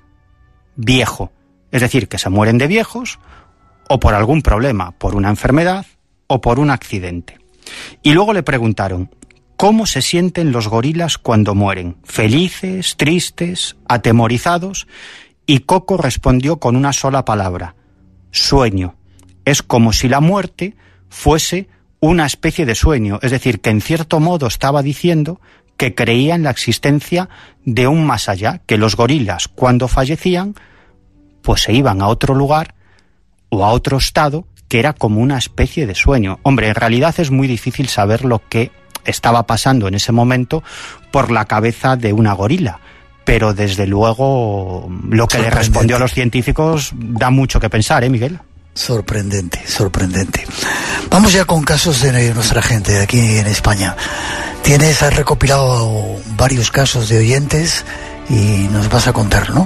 viejo. Es decir, que se mueren de viejos o por algún problema, por una enfermedad o por un accidente. Y luego le preguntaron, ¿cómo se sienten los gorilas cuando mueren? ¿Felices, tristes, atemorizados? Y Coco respondió con una sola palabra, sueño. Es como si la muerte fuese una especie de sueño, es decir, que en cierto modo estaba diciendo que creía en la existencia de un más allá, que los gorilas cuando fallecían pues se iban a otro lugar o a otro estado que era como una especie de sueño. Hombre, en realidad es muy difícil saber lo que estaba pasando en ese momento por la cabeza de una gorila, pero desde luego lo que le respondió a los científicos da mucho que pensar, ¿eh, Miguel? Sorprendente, sorprendente. Vamos ya con casos de nuestra gente aquí en España. Tienes, has recopilado varios casos de oyentes y nos vas a contar, ¿no?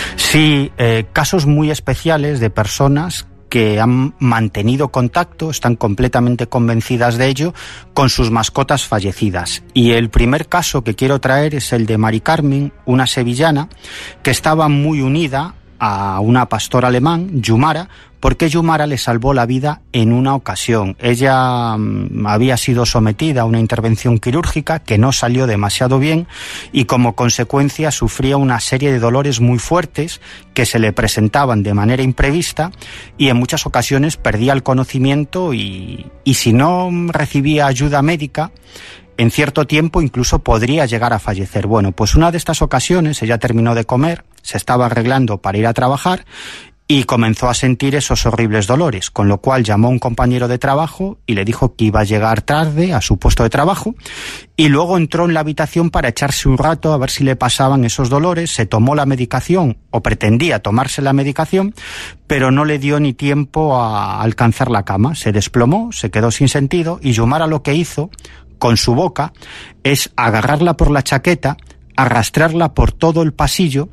Sí, eh, casos muy especiales de personas que han mantenido contacto, están completamente convencidas de ello, con sus mascotas fallecidas. Y el primer caso que quiero traer es el de Mari Carmen, una sevillana, que estaba muy unida a una pastora alemán, Yumara, porque Yumara le salvó la vida en una ocasión. Ella um, había sido sometida a una intervención quirúrgica que no salió demasiado bien y como consecuencia sufría una serie de dolores muy fuertes que se le presentaban de manera imprevista y en muchas ocasiones perdía el conocimiento y, y si no recibía ayuda médica, en cierto tiempo incluso podría llegar a fallecer. Bueno, pues una de estas ocasiones ella terminó de comer, se estaba arreglando para ir a trabajar y comenzó a sentir esos horribles dolores, con lo cual llamó a un compañero de trabajo y le dijo que iba a llegar tarde a su puesto de trabajo y luego entró en la habitación para echarse un rato a ver si le pasaban esos dolores, se tomó la medicación o pretendía tomarse la medicación, pero no le dio ni tiempo a alcanzar la cama, se desplomó, se quedó sin sentido y Yumara lo que hizo con su boca es agarrarla por la chaqueta, arrastrarla por todo el pasillo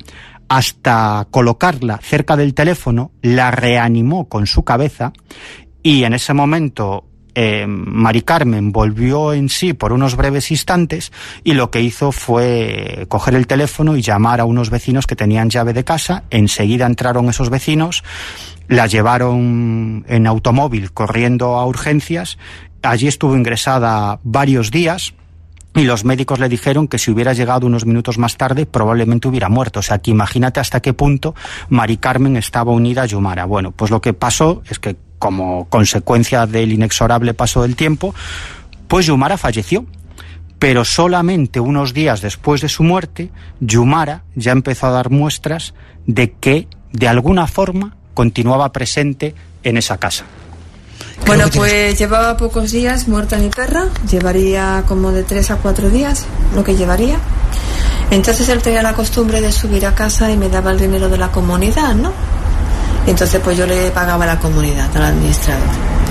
hasta colocarla cerca del teléfono, la reanimó con su cabeza y en ese momento eh, Mari Carmen volvió en sí por unos breves instantes y lo que hizo fue coger el teléfono y llamar a unos vecinos que tenían llave de casa. Enseguida entraron esos vecinos, la llevaron en automóvil corriendo a urgencias. Allí estuvo ingresada varios días y los médicos le dijeron que si hubiera llegado unos minutos más tarde probablemente hubiera muerto. O sea, que imagínate hasta qué punto Mari Carmen estaba unida a Yumara. Bueno, pues lo que pasó es que como consecuencia del inexorable paso del tiempo, pues Yumara falleció. Pero solamente unos días después de su muerte, Yumara ya empezó a dar muestras de que de alguna forma continuaba presente en esa casa. Bueno, pues llevaba pocos días muerta mi perra, llevaría como de tres a cuatro días, lo que llevaría. Entonces él tenía la costumbre de subir a casa y me daba el dinero de la comunidad, ¿no? Y entonces pues yo le pagaba a la comunidad, al administrador.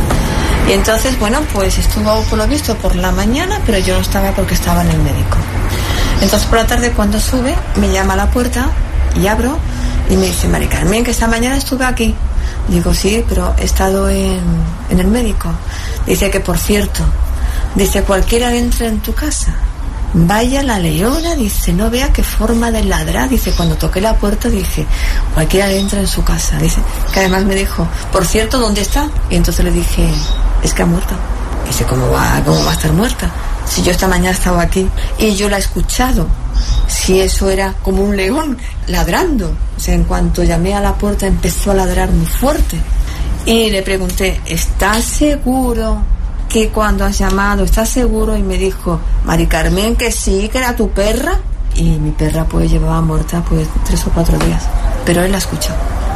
Y entonces, bueno, pues estuvo por lo visto por la mañana, pero yo no estaba porque estaba en el médico. Entonces por la tarde cuando sube, me llama a la puerta y abro y me dice, Mari Carmen, que esta mañana estuve aquí. Digo, sí, pero he estado en, en el médico. Dice que, por cierto, dice, cualquiera entra en tu casa. Vaya la leona, dice, no vea qué forma de ladrar. Dice, cuando toqué la puerta, dice, cualquiera entra en su casa. Dice, que además me dijo, por cierto, ¿dónde está? Y entonces le dije, es que ha muerto. Dice, ¿cómo va, cómo va a estar muerta? Si yo esta mañana estaba aquí y yo la he escuchado. Si eso era como un león ladrando. O sea, en cuanto llamé a la puerta empezó a ladrar muy fuerte. Y le pregunté, ¿estás seguro que cuando has llamado, estás seguro? Y me dijo, Mari Carmen, que sí, que era tu perra. Y mi perra pues llevaba muerta pues tres o cuatro días. Pero él la escuchó.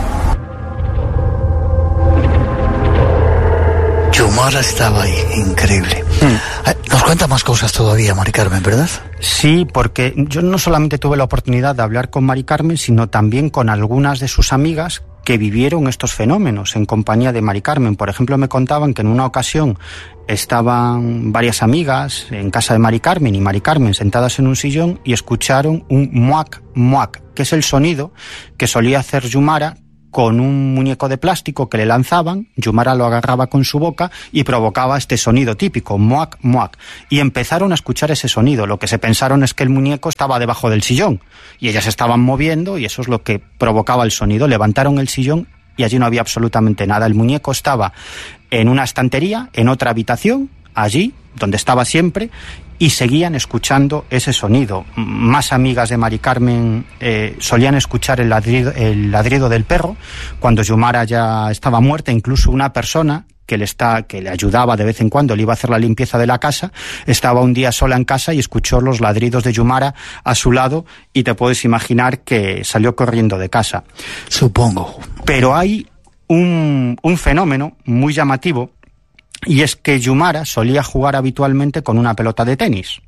Yumara estaba ahí, increíble. Mm. Nos cuenta más cosas todavía, Mari Carmen, ¿verdad? Sí, porque yo no solamente tuve la oportunidad de hablar con Mari Carmen, sino también con algunas de sus amigas que vivieron estos fenómenos en compañía de Mari Carmen. Por ejemplo, me contaban que en una ocasión estaban varias amigas en casa de Mari Carmen y Mari Carmen sentadas en un sillón y escucharon un muac, muac, que es el sonido que solía hacer Yumara con un muñeco de plástico que le lanzaban. Yumara lo agarraba con su boca y provocaba este sonido típico, muac, muac. Y empezaron a escuchar ese sonido. Lo que se pensaron es que el muñeco estaba debajo del sillón y ellas estaban moviendo y eso es lo que provocaba el sonido. Levantaron el sillón y allí no había absolutamente nada. El muñeco estaba en una estantería, en otra habitación, allí, donde estaba siempre, y seguían escuchando ese sonido. Más amigas de Mari Carmen eh, solían escuchar el ladrido, el ladrido del perro cuando Yumara ya estaba muerta. Incluso una persona que le, está, que le ayudaba de vez en cuando, le iba a hacer la limpieza de la casa, estaba un día sola en casa y escuchó los ladridos de Yumara a su lado y te puedes imaginar que salió corriendo de casa. Supongo. Pero hay un, un fenómeno muy llamativo, y es que Yumara solía jugar habitualmente con una pelota de tenis.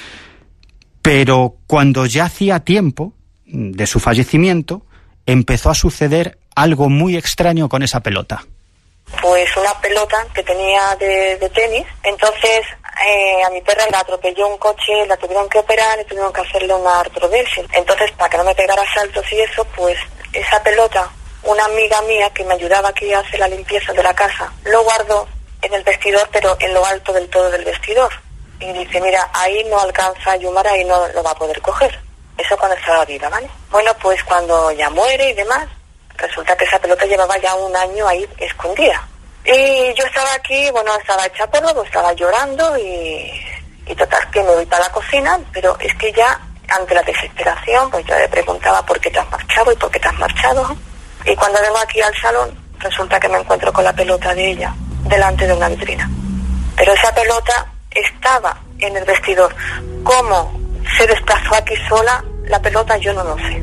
Pero cuando ya hacía tiempo de su fallecimiento, empezó a suceder algo muy extraño con esa pelota. Pues una pelota que tenía de, de tenis, entonces eh, a mi perra la atropelló un coche, la tuvieron que operar y tuvieron que hacerle una artrodesis. Entonces, para que no me pegara saltos y eso, pues esa pelota, una amiga mía que me ayudaba aquí a hacer la limpieza de la casa, lo guardó en el vestidor, pero en lo alto del todo del vestidor. Y dice, mira, ahí no alcanza Yumara y no lo va a poder coger. Eso cuando estaba viva, ¿vale? Bueno, pues cuando ya muere y demás, resulta que esa pelota llevaba ya un año ahí escondida. Y yo estaba aquí, bueno, estaba hecha polvo, estaba llorando y, y total, que me voy para la cocina, pero es que ya, ante la desesperación, pues yo le preguntaba por qué te has marchado y por qué te has marchado. Y cuando vengo aquí al salón, resulta que me encuentro con la pelota de ella delante de una vitrina. Pero esa pelota estaba en el vestidor. ¿Cómo se desplazó aquí sola la pelota? Yo no lo sé.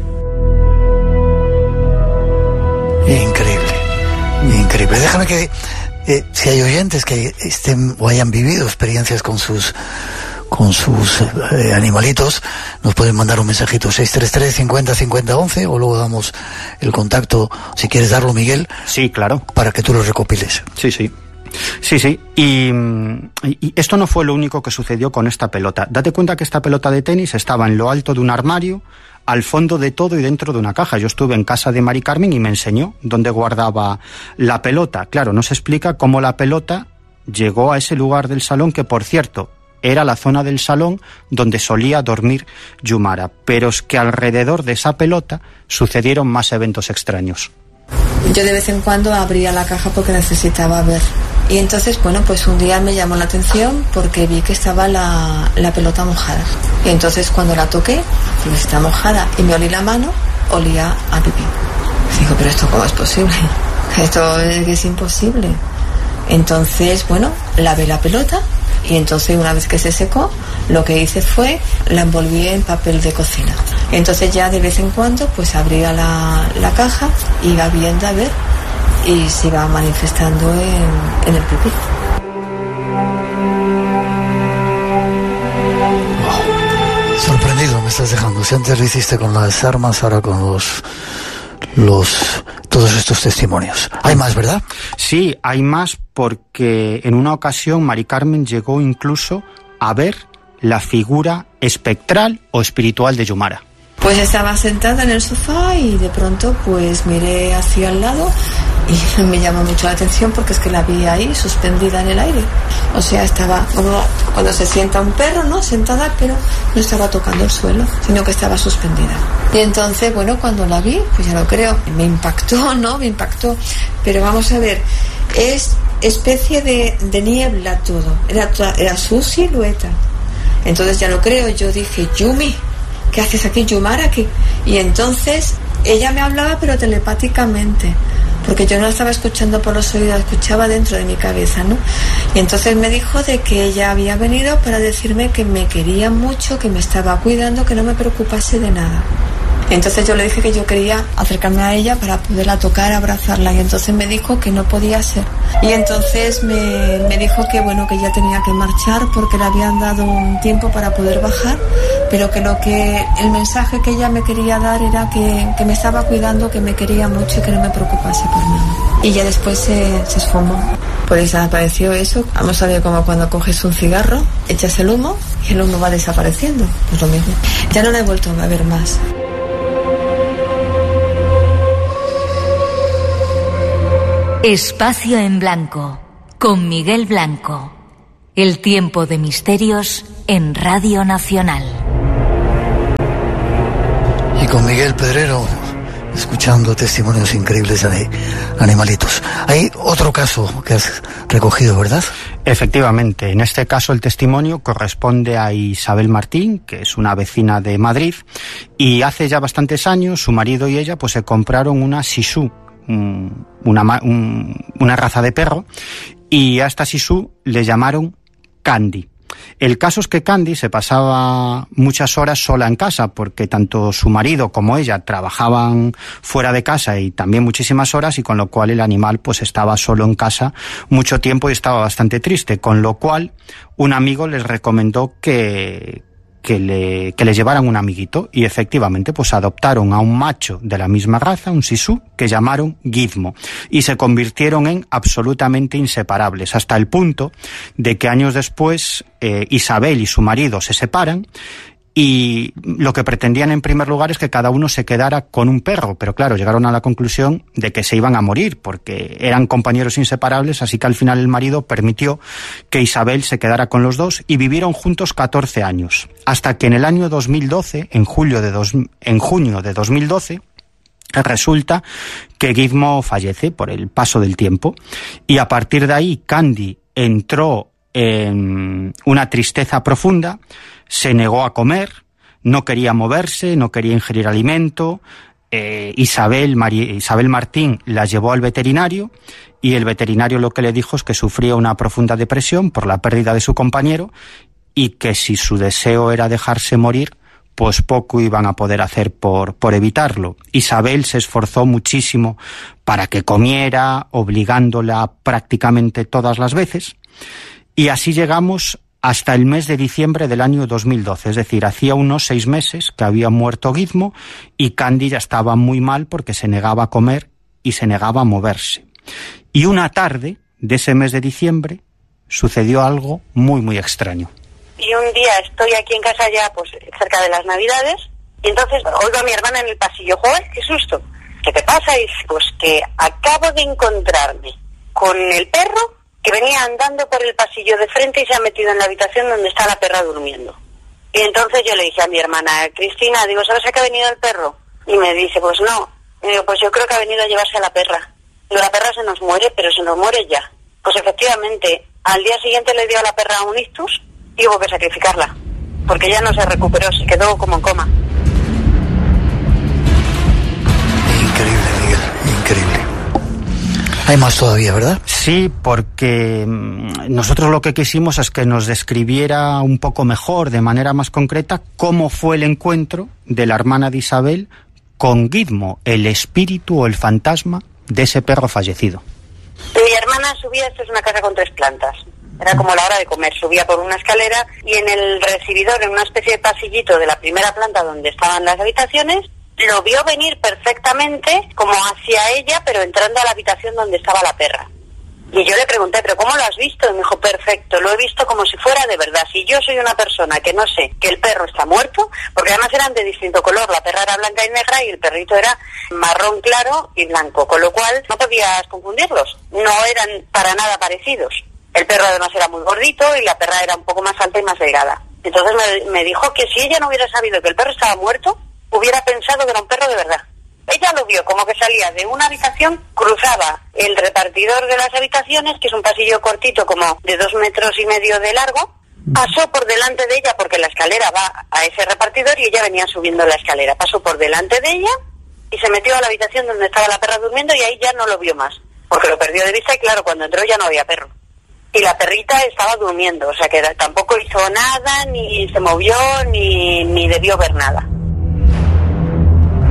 Increíble, increíble. Déjame que, eh, si hay oyentes que estén o hayan vivido experiencias con sus con sus eh, animalitos, nos pueden mandar un mensajito seis tres tres, cincuenta, cincuenta, once, o luego damos el contacto, si quieres darlo, Miguel. Sí, claro. Para que tú lo recopiles. Sí, sí. Sí, sí, y, y esto no fue lo único que sucedió con esta pelota. Date cuenta que esta pelota de tenis estaba en lo alto de un armario, al fondo de todo y dentro de una caja. Yo estuve en casa de Mari Carmen y me enseñó dónde guardaba la pelota. Claro, no se explica cómo la pelota llegó a ese lugar del salón, que por cierto era la zona del salón donde solía dormir Yumara, pero es que alrededor de esa pelota sucedieron más eventos extraños. Yo de vez en cuando abría la caja porque necesitaba ver. Y entonces, bueno, pues un día me llamó la atención porque vi que estaba la, la pelota mojada. Y entonces cuando la toqué, pues está mojada. Y me olí la mano, olía a pipí. Digo, pero ¿esto cómo es posible? Esto es, es imposible. Entonces, bueno, lavé la pelota. Y entonces, una vez que se secó, lo que hice fue la envolví en papel de cocina. Entonces ya de vez en cuando pues abría la, la caja, iba viendo a ver y se iba manifestando en, en el pipí. Wow. Sorprendido me estás dejando. Si antes lo hiciste con las armas, ahora con los los todos estos testimonios. Hay más, ¿verdad? Sí, hay más, porque en una ocasión Mari Carmen llegó incluso a ver la figura espectral o espiritual de Yumara. Pues estaba sentada en el sofá y de pronto pues miré hacia el lado y me llamó mucho la atención porque es que la vi ahí suspendida en el aire. O sea, estaba como cuando se sienta un perro, ¿no? Sentada, pero no estaba tocando el suelo, sino que estaba suspendida. Y entonces, bueno, cuando la vi, pues ya lo creo, me impactó, ¿no? Me impactó. Pero vamos a ver, es especie de, de niebla todo. Era, era su silueta. Entonces ya lo creo, yo dije, Yumi, ¿qué haces aquí, Yumara? ¿Qué? Y entonces ella me hablaba pero telepáticamente, porque yo no la estaba escuchando por los oídos, la escuchaba dentro de mi cabeza, ¿no? Y entonces me dijo de que ella había venido para decirme que me quería mucho, que me estaba cuidando, que no me preocupase de nada. Entonces yo le dije que yo quería acercarme a ella para poderla tocar, abrazarla, y entonces me dijo que no podía ser. Y entonces me, me dijo que bueno, que ya tenía que marchar porque le habían dado un tiempo para poder bajar, pero que lo que el mensaje que ella me quería dar era que, que me estaba cuidando, que me quería mucho y que no me preocupase por nada. Y ya después se, se esfumó. Pues desapareció eso. Vamos a ver, como cuando coges un cigarro, echas el humo y el humo va desapareciendo. Pues lo mismo. Ya no la he vuelto a ver más. Espacio en Blanco, con Miguel Blanco. El tiempo de misterios en Radio Nacional. Y con Miguel Pedrero, escuchando testimonios increíbles de animalitos. Hay otro caso que has recogido, ¿verdad? Efectivamente, en este caso el testimonio corresponde a Isabel Martín, que es una vecina de Madrid, y hace ya bastantes años su marido y ella pues se compraron una Shih Tzu, una, un, una raza de perro, y a esta Shih Tzu le llamaron Candy. El caso es que Candy se pasaba muchas horas sola en casa porque tanto su marido como ella trabajaban fuera de casa y también muchísimas horas, y con lo cual el animal pues estaba solo en casa mucho tiempo y estaba bastante triste, con lo cual un amigo les recomendó que que le, que le llevaran un amiguito, y efectivamente pues adoptaron a un macho de la misma raza, un Shih Tzu, que llamaron Gizmo, y se convirtieron en absolutamente inseparables, hasta el punto de que años después eh, Isabel y su marido se separan, y lo que pretendían en primer lugar es que cada uno se quedara con un perro, pero claro, llegaron a la conclusión de que se iban a morir porque eran compañeros inseparables, así que al final el marido permitió que Isabel se quedara con los dos y vivieron juntos catorce años, hasta que en el año dos mil doce, en julio de dos, en junio de dos mil doce, resulta que Gizmo fallece por el paso del tiempo, y a partir de ahí Candy entró en una tristeza profunda, se negó a comer, no quería moverse, no quería ingerir alimento. Eh, Isabel, María, Isabel Martín la llevó al veterinario, y el veterinario lo que le dijo es que sufría una profunda depresión por la pérdida de su compañero, y que si su deseo era dejarse morir, pues poco iban a poder hacer por, por evitarlo. Isabel se esforzó muchísimo para que comiera, obligándola prácticamente todas las veces, y así llegamos hasta el mes de diciembre del año dos mil doce, es decir, hacía unos seis meses que había muerto Gizmo, y Candy ya estaba muy mal porque se negaba a comer y se negaba a moverse. Y una tarde de ese mes de diciembre sucedió algo muy, muy extraño. Y un día estoy aquí en casa ya, pues cerca de las Navidades, y entonces oigo a mi hermana en el pasillo: ¡joder, qué susto! ¿Qué te pasa? Y pues que acabo de encontrarme con el perro que venía andando por el pasillo de frente y se ha metido en la habitación donde está la perra durmiendo. Y entonces yo le dije a mi hermana Cristina, digo, ¿sabes a qué ha venido el perro? Y me dice, pues no. Y digo, pues yo creo que ha venido a llevarse a la perra. Digo, la perra se nos muere, pero se nos muere ya. Pues efectivamente, al día siguiente le dio a la perra un ictus y hubo que sacrificarla, porque ya no se recuperó, se quedó como en coma. Increíble, Miguel, increíble. Hay más todavía, ¿verdad? Sí, porque nosotros lo que quisimos es que nos describiera un poco mejor, de manera más concreta, cómo fue el encuentro de la hermana de Isabel con Gizmo, el espíritu o el fantasma de ese perro fallecido. Mi hermana subía, esto es una casa con tres plantas, era como la hora de comer, subía por una escalera y en el recibidor, en una especie de pasillito de la primera planta donde estaban las habitaciones, lo vio venir perfectamente como hacia ella, pero entrando a la habitación donde estaba la perra. Y yo le pregunté, ¿pero cómo lo has visto? Y me dijo, perfecto, lo he visto como si fuera de verdad. Si yo soy una persona que no sé que el perro está muerto, porque además eran de distinto color, la perra era blanca y negra y el perrito era marrón claro y blanco, con lo cual no podías confundirlos, no eran para nada parecidos. El perro además era muy gordito y la perra era un poco más alta y más delgada. Entonces me, me dijo que si ella no hubiera sabido que el perro estaba muerto, hubiera pensado que era un perro de verdad. Ella lo vio como que salía de una habitación, cruzaba el repartidor de las habitaciones, que es un pasillo cortito como de dos metros y medio de largo, pasó por delante de ella porque la escalera va a ese repartidor y ella venía subiendo la escalera. Pasó por delante de ella y se metió a la habitación donde estaba la perra durmiendo y ahí ya no lo vio más, porque lo perdió de vista y claro, cuando entró ya no había perro. Y la perrita estaba durmiendo, o sea que tampoco hizo nada, ni se movió, ni, ni debió ver nada.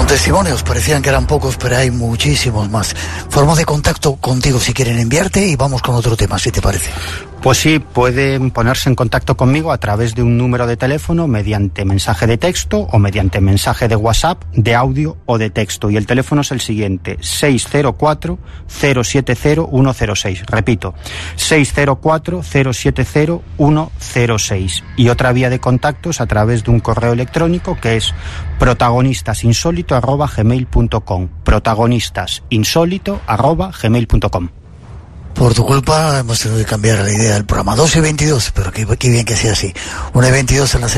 testimonios, parecían que eran pocos, pero hay muchísimos más. Formas de contacto contigo si quieren enviarte y vamos con otro tema, si te parece. Pues sí, pueden ponerse en contacto conmigo a través de un número de teléfono mediante mensaje de texto o mediante mensaje de WhatsApp, de audio o de texto. Y el teléfono es el siguiente, seis cero cuatro, cero siete cero, uno cero seis. Repito, seis cero cuatro, cero siete cero, uno cero seis. Y otra vía de contacto es a través de un correo electrónico que es protagonistasinsólito arroba gmail punto com. protagonistasinsólito arroba gmail punto com. Por tu culpa hemos tenido que cambiar la idea del programa. dos y veintidós, pero qué, qué bien que sea así. una y veintidós en la